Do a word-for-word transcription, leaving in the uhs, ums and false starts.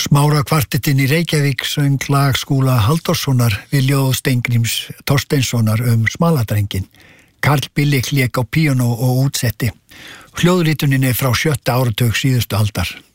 Smára kvartettinn í Reykjavík söng lag Skúla Halldórssonar við ljóð Steingríms Thorsteinssonar um smaladrenginn. Karl Billik lék á píanó og útsetti. Hljóðritunin er frá sjötta áratug síðustu aldar.